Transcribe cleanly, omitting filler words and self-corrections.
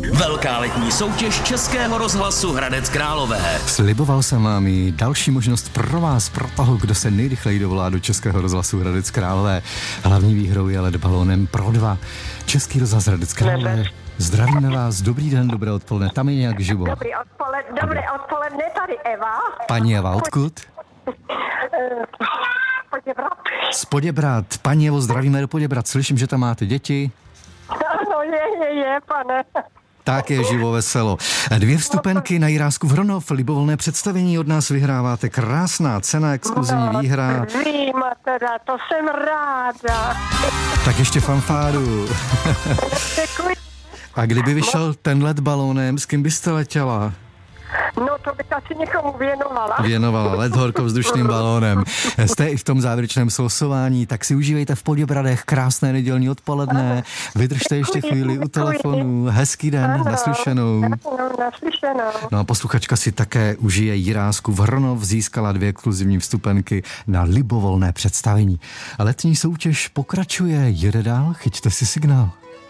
Velká letní soutěž Českého rozhlasu Hradec Králové. Sliboval jsem vám i další možnost pro vás, pro toho, kdo se nejrychleji dovolá do Českého rozhlasu Hradec Králové. Hlavní výhrou je let balónem pro 2. Český rozhlas Hradec Králové. Zdravíme vás, dobrý den, dobré odpoledne, tam je nějak živo. Dobré odpoledne, tady Eva. Paní Eva, odkud? Poděbrat. Z Poděbrad. Paní Evo, zdravíme do Poděbrad. Slyším, že tam máte děti. Ano, je, pane. Tak je živo veselo. 2 vstupenky na Jirásku v Hronov, libovolné představení od nás vyhráváte. Krásná cena, exkluzivní výhra. Vím, teda, to jsem ráda. Tak ještě fanfáru. Děkuji. A kdyby vyšel ten let balónem, s kým byste letěla? No, to bych asi někomu věnovala. Věnovala let horkovzdušným balónem. Jste i v tom závěrečném slosování, tak si užívejte v Poděbradech krásné nedělní odpoledne. Vydržte ještě chvíli u telefonu. Hezký den, naslyšenou. Naslyšenou. No a posluchačka si také užije Jirásku v Hronov, získala 2 exkluzivní vstupenky na libovolné představení. A letní soutěž pokračuje, jede dál, chyťte si signál.